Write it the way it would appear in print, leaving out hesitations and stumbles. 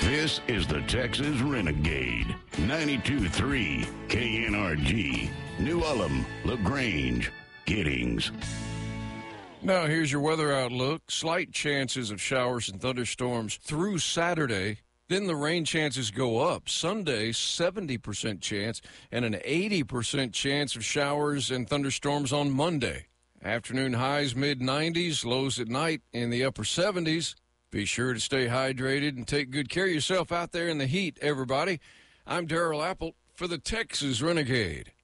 This is the Texas Renegade. 92.3 KNRG. New Ulm, LaGrange, Giddings. Now here's your weather outlook. Slight chances of showers and thunderstorms through Saturday. Then the rain chances go up. Sunday, 70% chance and an 80% chance of showers and thunderstorms on Monday. Afternoon highs mid-90s, lows at night in the upper 70s. Be sure to stay hydrated and take good care of yourself out there in the heat, everybody. I'm Darrell Apple for the Texas Renegade.